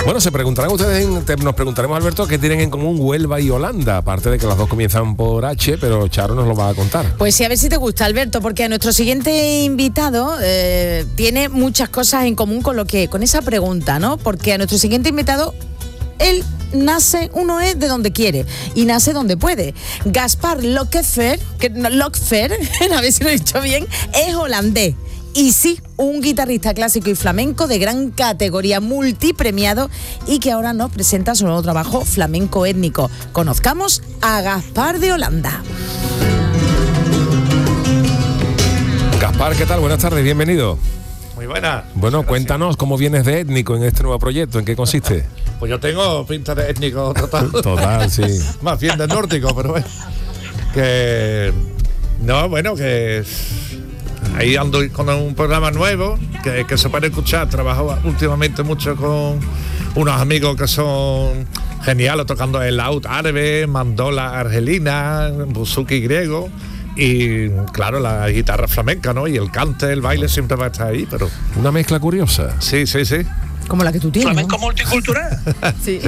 Bueno, se preguntarán ustedes, nos preguntaremos, Alberto, qué tienen en común Huelva y Holanda, aparte de que las dos comienzan por H, pero Charo nos lo va a contar. Pues sí, a ver si te gusta, Alberto, porque a nuestro siguiente invitado tiene muchas cosas en común con esa pregunta, ¿no? Porque a nuestro siguiente invitado, él nace, uno es de donde quiere y nace donde puede. Gaspar Lokfer, a ver si lo he dicho bien, es holandés. Y sí, un guitarrista clásico y flamenco de gran categoría, multipremiado, y que ahora nos presenta su nuevo trabajo, Flamenco Étnico. Conozcamos a Gaspar de Holanda. Gaspar, ¿qué tal? Buenas tardes, bienvenido. Muy buenas. Bueno, cuéntanos cómo vienes de étnico en este nuevo proyecto, ¿en qué consiste? Pues yo tengo pinta de étnico total. Total, sí. Más bien de nórdico, pero bueno. Que ahí ando con un programa nuevo que se puede escuchar. Trabajo últimamente mucho con unos amigos que son geniales, tocando el laúd árabe, mandola argelina, buzuki griego y claro, la guitarra flamenca, ¿no? Y el cante, el baile siempre va a estar ahí, pero... Una mezcla curiosa. Sí. Como la que tú tienes, flamenco, ¿no? Multicultural. Sí.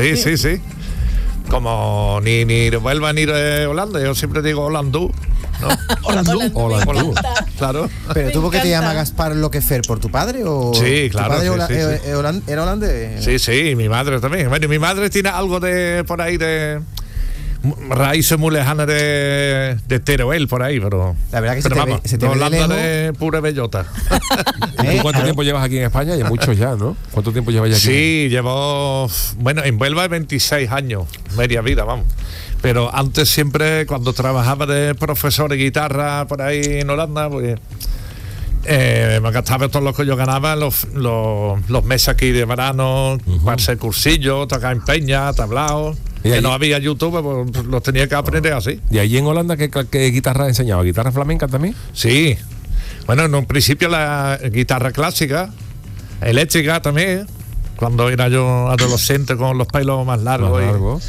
Como ni de Huelva ni de Holanda, yo siempre digo holandú, ¿no? Holandú. Claro. Pero tú, ¿por qué te llamas Gaspar Lokfer? ¿Por tu padre o...? Sí, claro. ¿Tu padre era holandés? Sí, mi madre también. Bueno, mi madre tiene algo de por ahí de raíces muy lejanas de Teruel por ahí, pero la verdad que se te ve Holanda de de pura bellota. ¿Y tú cuánto tiempo llevas aquí en España? Ya muchos ya, ¿no? ¿Cuánto tiempo llevas ya aquí? Sí, llevo, en Huelva 26 años, media vida, vamos. Pero antes siempre, cuando trabajaba de profesor de guitarra por ahí en Holanda, pues me gastaba todo lo que yo ganaba los meses aquí de verano, para hacer cursillos, tocar en peña, tablaos. Que no había YouTube, pues los tenía que aprender así. ¿Y allí en Holanda qué guitarra enseñaba? ¿Guitarra flamenca también? Sí. Bueno, en un principio la guitarra clásica, eléctrica también, cuando era yo adolescente con los pelos más largos.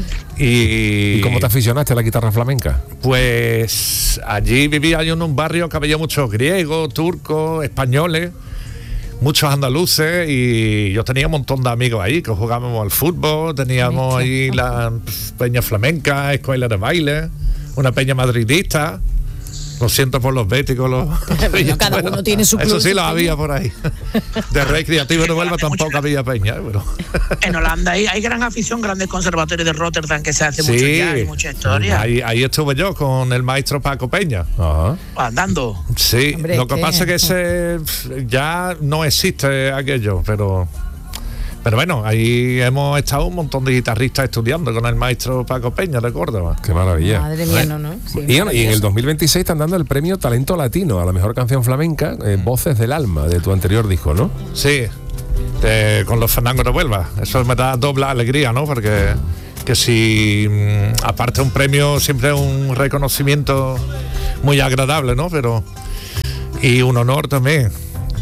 ¿Y cómo te aficionaste a la guitarra flamenca? Pues allí vivía yo en un barrio que había muchos griegos, turcos, españoles, muchos andaluces, y yo tenía un montón de amigos ahí que jugábamos al fútbol, teníamos ahí la peña flamenca, escuela de baile, una peña madridista. Lo siento por los béticos. Cada uno tiene su club. Eso sí lo había por ahí. De recreativo de Huelva tampoco había peña, pero... En Holanda hay gran afición, grandes conservatorios de Rotterdam que se hace mucho ya, hay mucha historia. Ahí estuve yo con el maestro Paco Peña. Andando. Sí, hombre, lo que pasa es que ya no existe aquello, pero bueno, ahí hemos estado un montón de guitarristas estudiando con el maestro Paco Peña de Córdoba. Qué maravilla. Madre mía, ¿no? Sí, y en el 2026 están dando el premio Talento Latino a la mejor canción flamenca, Voces del Alma, de tu anterior disco, ¿no? Sí, con los fandangos de Huelva. Eso me da doble alegría, ¿no? Porque que si aparte un premio siempre es un reconocimiento muy agradable, ¿no? Pero y un honor también.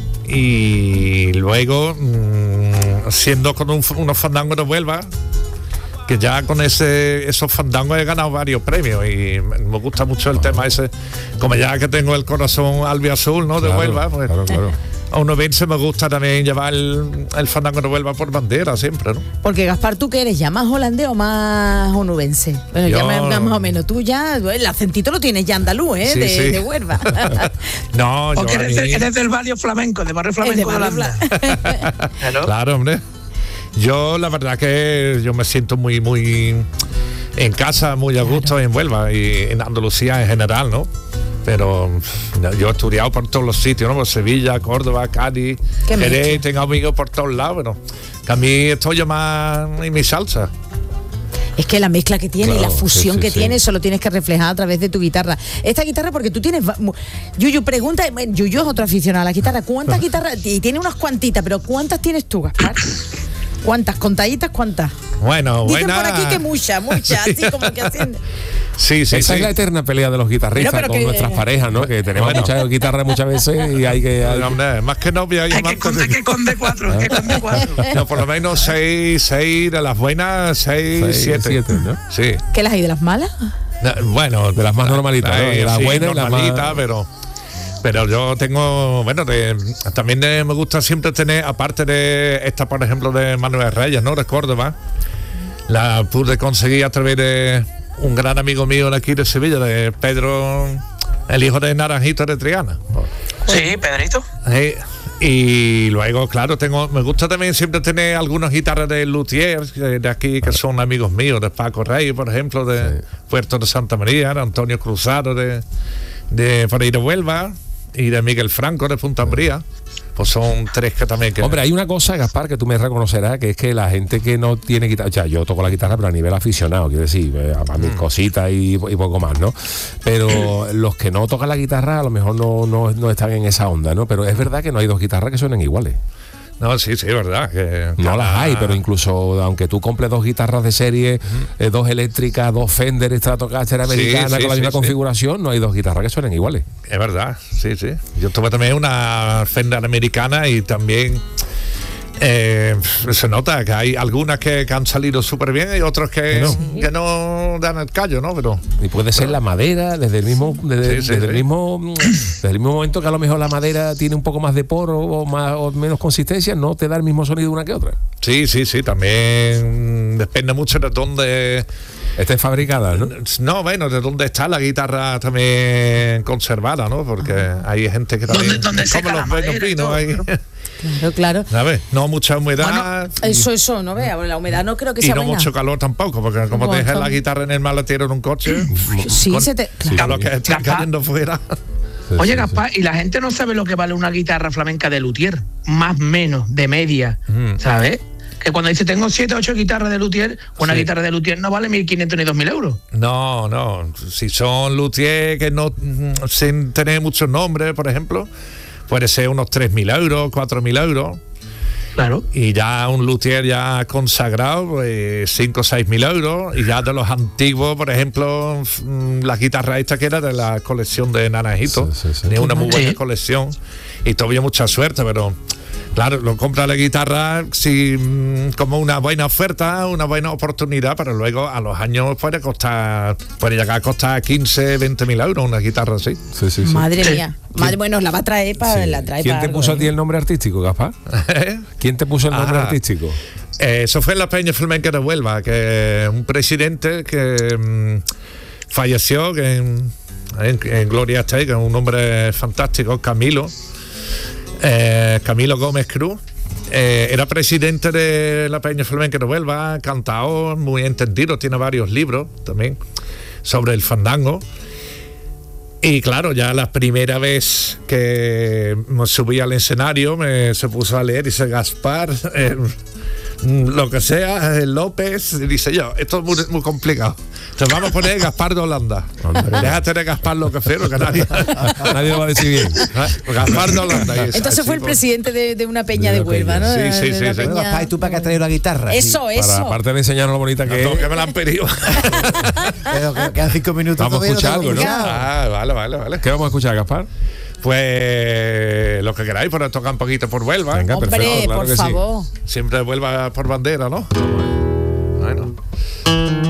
Y luego siendo con unos fandangos de Huelva, que ya con esos fandangos he ganado varios premios, y me gusta mucho el tema ese, como ya que tengo el corazón albiazul, ¿no? De Huelva, pues claro. A uno bien se me gusta también llevar el fandango de Huelva por bandera siempre, ¿no? Porque Gaspar, ¿tú qué eres? ¿Ya más holandés o más onubense? Bueno, ya más o menos. Tú ya, el acentito lo tienes ya andaluz, Sí. de Huelva. No, porque eres del barrio flamenco, del barrio flamenco de Holanda. Claro, hombre. Yo la verdad que yo me siento muy en casa, muy a gusto en Huelva y en Andalucía en general, ¿no? Pero yo he estudiado por todos los sitios, ¿no? Por Sevilla, Córdoba, Cádiz, Jerez, tengo amigos por todos lados, pero que a mí estoy yo más en mi salsa. Es que la mezcla que tiene y la fusión que tiene, eso lo tienes que reflejar a través de tu guitarra. Esta guitarra, porque tú tienes... Yuyu pregunta, Yuyu es otro aficionado a la guitarra. ¿Cuántas guitarras? Y tiene unas cuantitas, pero ¿cuántas tienes tú, Gaspar? ¿Cuántas? ¿Contaditas? ¿Cuántas? Bueno, dicen por aquí que muchas, así como que haciendo... Sí. Esa es la eterna pelea de los guitarristas con nuestras parejas, ¿no? Que tenemos muchas guitarras muchas veces y hay que... Hombre, más que novia hay que con de cuatro. No, por lo menos seis de las buenas, siete, ¿no? Sí. ¿Qué las hay de las malas? Bueno, de las más normalitas, ¿no? De las buenas y las más... pero Pero yo tengo, bueno, también me gusta siempre tener, aparte de esta, por ejemplo, de Manuel Reyes, ¿no? De Córdoba, la pude conseguir a través de un gran amigo mío de aquí de Sevilla, de Pedro, el hijo de Naranjito de Triana. Sí, Pedrito. Y luego, claro, me gusta también siempre tener algunas guitarras de luthier de aquí, que son amigos míos, de Paco Rey, por ejemplo, de Puerto de Santa María, de Antonio Cruzado, de por ahí de Huelva, y de Miguel Franco, de Punta Umbría. Pues son tres que también... Hombre, hay una cosa, Gaspar, que tú me reconocerás, que es que la gente que no tiene guitarra... O sea, yo toco la guitarra, pero a nivel aficionado, quiero decir, a mis cositas y poco más, ¿no? Pero los que no tocan la guitarra a lo mejor no están en esa onda, ¿no? Pero es verdad que no hay dos guitarras que suenen iguales. No, sí, es verdad. Que no las hay, pero incluso aunque tú compres dos guitarras de serie, dos eléctricas, dos Fender Stratocaster americanas con la misma configuración, no hay dos guitarras que suenen iguales. Es verdad, sí. Yo tuve también una Fender americana y también se nota que hay algunas que han salido súper bien y otras que no dan el callo, ¿no? Pero y puede ser la madera, desde el mismo momento que a lo mejor la madera tiene un poco más de poro o menos consistencia, no te da el mismo sonido una que otra. Sí, también depende mucho de dónde esté fabricada, ¿no? No, bueno, de dónde está la guitarra también conservada, ¿no? Porque hay gente que también... ¿Dónde como los buenos vinos ahí. Claro. ¿Sabes? No mucha humedad. Bueno, eso, no vea. La humedad no creo que sea buena. Y no buena. mucho calor tampoco, porque como te dejas la guitarra en el maletero en un coche, con lo que está cayendo fuera. Oye, Gaspar, y la gente no sabe lo que vale una guitarra flamenca de luthier, más menos, de media, ¿sabes? Que cuando dice tengo 7 o 8 guitarras de luthier, una guitarra de luthier no vale 1.500 ni 2.000 euros. No. Si son luthier que no, sin tener muchos nombres, por ejemplo, puede ser unos 3.000 euros, 4.000 euros. Claro. Y ya un luthier ya consagrado, pues 5 o 6.000 euros. Y ya de los antiguos, por ejemplo, la guitarra esta que era de la colección de Naranjito. Tenía una muy buena colección. Y todavía mucha suerte, pero... Claro, lo compra la guitarra como una buena oferta, una buena oportunidad, pero luego a los años puede llegar a costar 15, 20.000 euros una guitarra así. Sí. Madre mía. Bueno, la va a traer para... ¿Quién te puso a ti el nombre artístico, Gaspar? ¿Quién te puso el nombre artístico? Eso fue en la Peña Flamenca de Huelva, que un presidente que falleció, que en Gloria esté, que es un hombre fantástico, Camilo Gómez Cruz, era presidente de la Peña Flamenca de Huelva, cantador, muy entendido, tiene varios libros también sobre el fandango. Y claro, ya la primera vez que me subí al escenario se puso a leer, dice Gaspar, lo que sea, López, dice yo, esto es muy complicado. Entonces vamos a poner Gaspar de Holanda. Déjate de Gaspar Loquefero, que nadie lo va a decir bien. Gaspar de Holanda. Entonces fue el presidente de una peña de Huelva, ¿no? Sí. Gaspar, ¿y tú para qué has traído la guitarra? Eso. Para, aparte de enseñarnos lo bonita que es. Que me la han pedido. Pero quedan 5 minutos. Vamos a escuchar algo, ¿no? Vale. ¿Qué vamos a escuchar, Gaspar? Pues lo que queráis, pero tocar un poquito por Huelva. Venga, hombre, perfecto, claro por favor. Siempre Huelva por bandera, ¿no?